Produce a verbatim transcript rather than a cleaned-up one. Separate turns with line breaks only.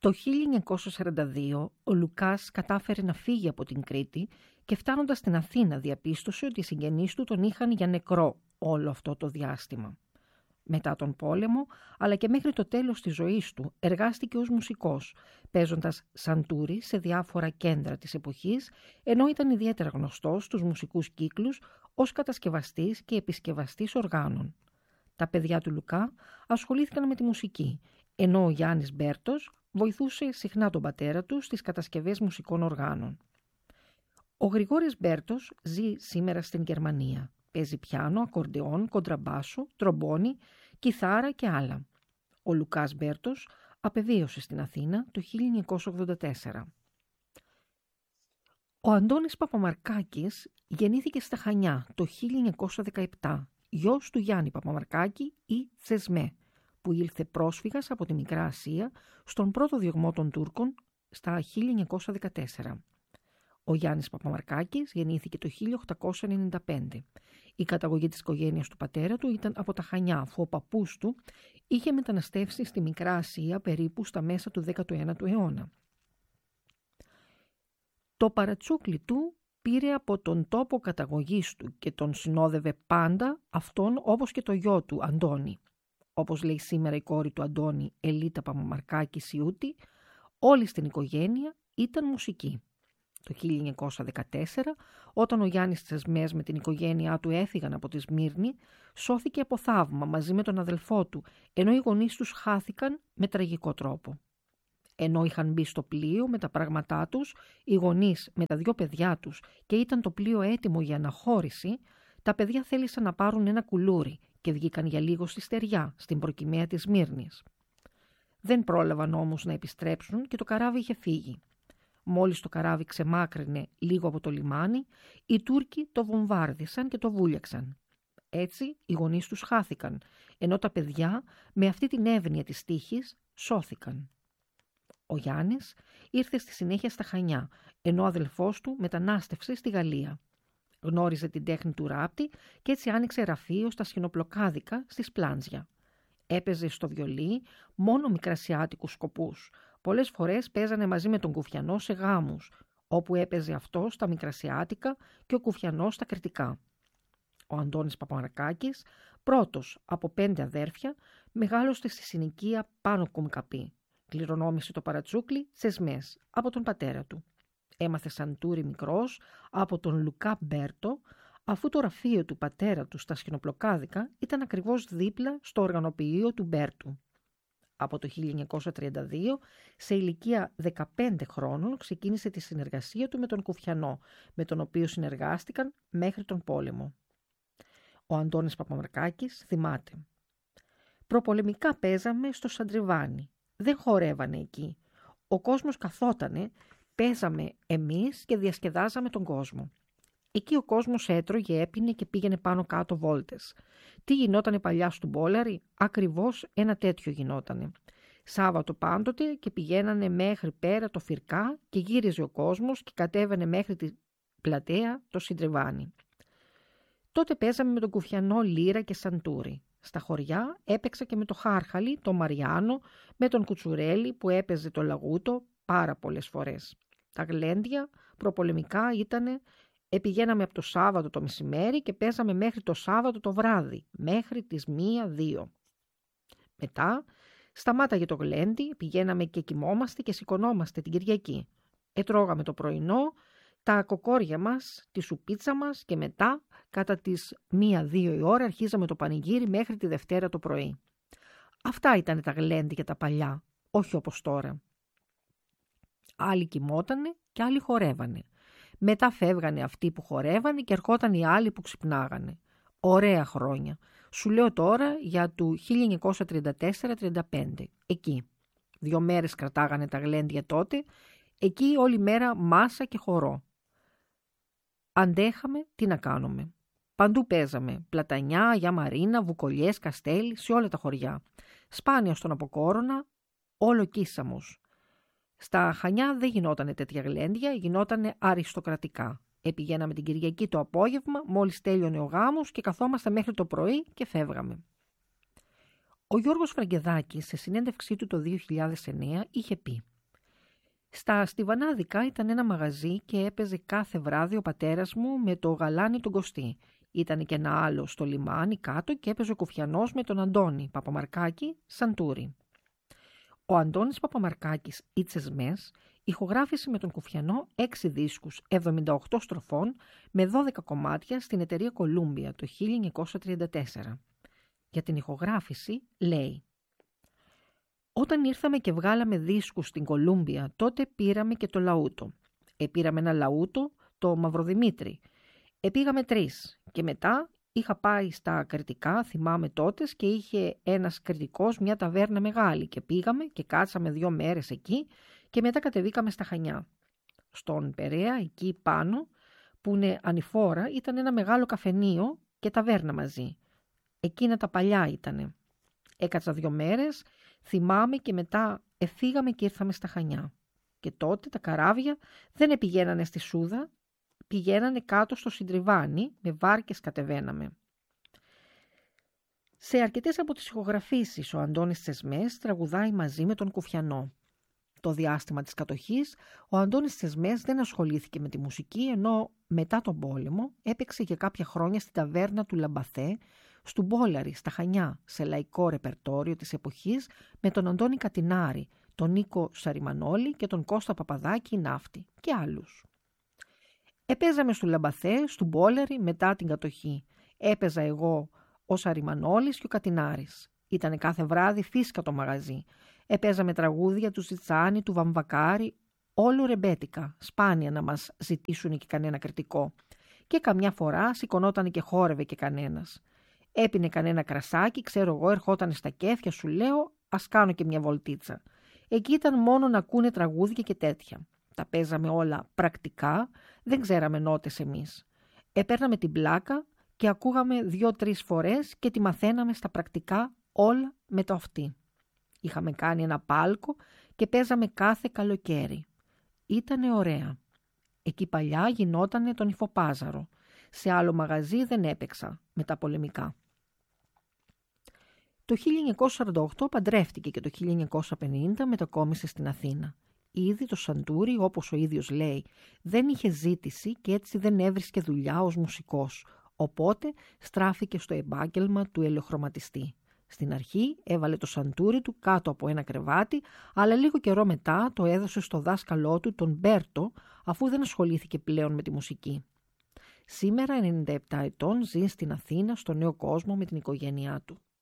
Το χίλια εννιακόσια σαράντα δύο ο Λουκάς κατάφερε να φύγει από την Κρήτη και φτάνοντας στην Αθήνα διαπίστωσε ότι οι συγγενείς του τον είχαν για νεκρό όλο αυτό το διάστημα. Μετά τον πόλεμο, αλλά και μέχρι το τέλος της ζωής του, εργάστηκε ως μουσικός, παίζοντας σαντούρι σε διάφορα κέντρα της εποχής, ενώ ήταν ιδιαίτερα γνωστός στους μουσικούς κύκλους ως κατασκευαστής και επισκευαστής οργάνων. Τα παιδιά του Λουκά ασχολήθηκαν με τη μουσική, ενώ ο Γιάννης Μπέρτος βοηθούσε συχνά τον πατέρα του στις κατασκευές μουσικών οργάνων. Ο Γρηγόρης Μπέρτος ζει σήμερα στην Γερμανία. Παίζει πιάνο, ακορντεόν, κοντραμπάσο, τρομπόνι, κιθάρα και άλλα. Ο Λουκάς Μπέρτος απεβίωσε στην Αθήνα το χίλια εννιακόσια ογδόντα τέσσερα. Ο Αντώνης Παπαμαρκάκης γεννήθηκε στα Χανιά το χίλια εννιακόσια δεκαεπτά, γιος του Γιάννη Παπαμαρκάκη ή Θεσμέ, που ήλθε πρόσφυγας από τη Μικρά Ασία στον πρώτο διωγμό των Τούρκων στα χίλια εννιακόσια δεκατέσσερα. Ο Γιάννης Παπαμαρκάκης γεννήθηκε το χίλια οκτακόσια ενενήντα πέντε. Η καταγωγή της οικογένειας του πατέρα του ήταν από τα Χανιά, αφού ο παππούς του είχε μεταναστεύσει στη Μικρά Ασία περίπου στα μέσα του δέκατου ένατου αιώνα. Το παρατσούκλι του πήρε από τον τόπο καταγωγής του και τον συνόδευε πάντα αυτόν, όπως και το γιο του Αντώνη. Όπως λέει σήμερα η κόρη του Αντώνη, Ελίτα Παπαμαρκάκη Σιούτη, όλοι στην οικογένεια ήταν μουσικοί. Το χίλια εννιακόσια δεκατέσσερα, όταν ο Γιάννης Θεσμές με την οικογένειά του έφυγαν από τη Σμύρνη, σώθηκε από θαύμα μαζί με τον αδελφό του, ενώ οι γονείς τους χάθηκαν με τραγικό τρόπο. Ενώ είχαν μπει στο πλοίο με τα πράγματά τους, οι γονείς με τα δυο παιδιά τους και ήταν το πλοίο έτοιμο για αναχώρηση, τα παιδιά θέλησαν να πάρουν ένα κουλούρι και βγήκαν για λίγο στη στεριά, στην προκυμαία της Σμύρνης. Δεν πρόλαβαν όμως να επιστρέψουν και το καράβι είχε φύγει. Μόλις το καράβι ξεμάκρυνε λίγο από το λιμάνι, οι Τούρκοι το βομβάρδισαν και το βούλιαξαν. Έτσι οι γονείς τους χάθηκαν, ενώ τα παιδιά με αυτή την εύνοια της τύχης σώθηκαν. Ο Γιάννης ήρθε στη συνέχεια στα Χανιά, ενώ ο αδελφός του μετανάστευσε στη Γαλλία. Γνώριζε την τέχνη του ράπτη και έτσι άνοιξε γραφείο στα Σχοινοπλοκάδικα στη Σπλάντζια. Έπαιζε στο βιολί μόνο μικρασιάτικους σκοπούς. Πολλές φορές παίζανε μαζί με τον Κουφιανό σε γάμους, όπου έπαιζε αυτό στα Μικρασιάτικα και ο Κουφιανός στα Κρητικά. Ο Αντώνης Παπαμαρκάκης, πρώτος από πέντε αδέρφια, μεγάλωσε στη συνοικία πάνω Κουμκαπή. Κληρονόμησε το παρατσούκλι Θεσμές από τον πατέρα του. Έμαθε σαντούρι μικρός από τον Λουκά Μπέρτο, αφού το γραφείο του πατέρα του στα Σχοινοπλοκάδικα ήταν ακριβώς δίπλα στο οργανοποιείο του Μπέρτου. Από το χίλια εννιακόσια τριάντα δύο, σε ηλικία δεκαπέντε χρόνων, ξεκίνησε τη συνεργασία του με τον Κουφιανό, με τον οποίο συνεργάστηκαν μέχρι τον πόλεμο. Ο Αντώνης Παπαμαρκάκης θυμάται: «Προπολεμικά παίζαμε στο Σαντριβάνι. Δεν χορεύανε εκεί. Ο κόσμος καθότανε, παίζαμε εμείς και διασκεδάζαμε τον κόσμο. Εκεί ο κόσμος έτρωγε, έπινε και πήγαινε πάνω κάτω βόλτες. Τι γινότανε παλιά του Μπόλαρη? Ακριβώς ένα τέτοιο γινότανε. Σάββατο πάντοτε και πηγαίνανε μέχρι πέρα το Φυρκά και γύριζε ο κόσμος και κατέβαινε μέχρι την πλατεία το Συντριβάνι. Τότε παίζαμε με τον Κουφιανό λύρα και σαντούρι. Στα χωριά έπαιξα και με το Χάρχαλι, το Μαριάνο, με τον Κουτσουρέλη που έπαιζε το Λαγούτο πάρα πολλές φορές. Τα γλέντια προπολεμικά ήτανε, επηγαίναμε από το Σάββατο το μεσημέρι και παίζαμε μέχρι το Σάββατο το βράδυ, μέχρι τις μία-δύο. Μετά σταμάταγε το γλέντι, πηγαίναμε και κοιμόμαστε και σηκωνόμαστε την Κυριακή. Ετρώγαμε το πρωινό, τα κοκόρια μας, τη σουπίτσα μας και μετά, κατά τις μία-δύο η ώρα, αρχίζαμε το πανηγύρι μέχρι τη Δευτέρα το πρωί. Αυτά ήταν τα γλέντια τα παλιά, όχι όπως τώρα. Άλλοι κοιμότανε και άλλοι χορεύανε. Μετά φεύγανε αυτοί που χορεύανε και ερχόταν οι άλλοι που ξυπνάγανε. Ωραία χρόνια. Σου λέω τώρα για του χίλια εννιακόσια τριάντα τέσσερα τριάντα πέντε. Εκεί. Δύο μέρες κρατάγανε τα γλέντια τότε. Εκεί όλη μέρα μάσα και χορό. Αντέχαμε, τι να κάνουμε. Παντού παίζαμε. Πλατανιά, Αγιά Μαρίνα, Βουκολιές, Καστέλι, σε όλα τα χωριά. Σπάνια στον Αποκόρονα, όλο Κίσαμος. Στα Χανιά δεν γινότανε τέτοια γλέντια, γινότανε αριστοκρατικά. Επηγαίναμε την Κυριακή το απόγευμα, μόλις τέλειωνε ο γάμος και καθόμαστε μέχρι το πρωί και φεύγαμε. Ο Γιώργος Φραγκεδάκης, σε συνέντευξή του το δύο χιλιάδες εννέα, είχε πει: Στα Στιβανάδικα ήταν ένα μαγαζί και έπαιζε κάθε βράδυ ο πατέρας μου με το Γαλάνη τον Κωστή. Ήταν και ένα άλλο στο λιμάνι κάτω και έπαιζε ο Κουφιανός με τον Αντώνη Παπαμαρκάκη Σαντούρη. Ο Αντώνης Παπαμαρκάκης Ιτσες Μες ηχογράφησε με τον Κουφιανό έξι δίσκους εβδομήντα οκτώ στροφών με δώδεκα κομμάτια στην εταιρεία Κολούμπια το χίλια εννιακόσια τριάντα τέσσερα. Για την ηχογράφηση λέει: «Όταν ήρθαμε και βγάλαμε δίσκους στην Κολούμπια, τότε πήραμε και το λαούτο. Επήραμε ένα λαούτο, το Μαυροδημήτρη. Επήγαμε τρεις και μετά είχα πάει στα Κρητικά, θυμάμαι τότες, και είχε ένας κριτικός μια ταβέρνα μεγάλη και πήγαμε και κάτσαμε δύο μέρες εκεί και μετά κατεβήκαμε στα Χανιά. Στον Περαία, εκεί πάνω, που είναι ανηφόρα, ήταν ένα μεγάλο καφενείο και ταβέρνα μαζί. Εκείνα τα παλιά ήτανε. Έκατσα δύο μέρες, θυμάμαι, και μετά εφήγαμε και ήρθαμε στα Χανιά. Και τότε τα καράβια δεν επηγαίνανε στη Σούδα, πηγαίνανε κάτω στο Συντριβάνι, με βάρκες κατεβαίναμε». Σε αρκετές από τις ηχογραφήσεις ο Αντώνης Τσεσμές τραγουδάει μαζί με τον Κουφιανό. Το διάστημα της κατοχής ο Αντώνης Τσεσμές δεν ασχολήθηκε με τη μουσική, ενώ μετά τον πόλεμο έπαιξε για κάποια χρόνια στην ταβέρνα του Λαμπαθέ, στου Μπόλαρη, στα Χανιά, σε λαϊκό ρεπερτόριο της εποχής, με τον Αντώνη Κατινάρη, τον Νίκο Σαριμανόλη και τον Κώστα Παπαδάκη Ναύτη και άλλους. Επέζαμε στο Λαμπαθέ, στου Μπόλαρη μετά την κατοχή. Έπαιζα εγώ ο Σαριμανόλης και ο Κατινάρης. Ήτανε κάθε βράδυ φίσκα το μαγαζί. Επέζαμε τραγούδια του Ζιτσάνη, του Βαμβακάρη, όλο ρεμπέτικα, σπάνια να μας ζητήσουν και κανένα κριτικό. Και καμιά φορά σηκωνόταν και χόρευε και κανένας. Έπινε κανένα κρασάκι, ξέρω εγώ, ερχόταν στα κέφια, σου λέω, ας κάνω και μια βολτίτσα. Εκεί ήταν μόνο να ακούνε τραγούδια και τέτοια. Τα παίζαμε όλα πρακτικά, δεν ξέραμε νότες εμείς. Έπαιρναμε την πλάκα και ακούγαμε δύο-τρεις φορές και τη μαθαίναμε στα πρακτικά όλα με το αυτή. Είχαμε κάνει ένα πάλκο και παίζαμε κάθε καλοκαίρι. Ήτανε ωραία. Εκεί παλιά γινότανε τον Υφοπάζαρο. Σε άλλο μαγαζί δεν έπαιξα με τα πολεμικά. Το χίλια εννιακόσια σαράντα οκτώ παντρεύτηκε και το χίλια εννιακόσια πενήντα μετακόμισε στην Αθήνα. Ήδη το Σαντούρι, όπως ο ίδιος λέει, δεν είχε ζήτηση και έτσι δεν έβρισκε δουλειά ως μουσικός, οπότε στράφηκε στο επάγγελμα του ελαιοχρωματιστή. Στην αρχή έβαλε το σαντούρι του κάτω από ένα κρεβάτι, αλλά λίγο καιρό μετά το έδωσε στο δάσκαλό του, τον Μπέρτο, αφού δεν ασχολήθηκε πλέον με τη μουσική. Σήμερα, ενενήντα επτά ετών, ζει στην Αθήνα, στο Νέο Κόσμο, με την οικογένειά του.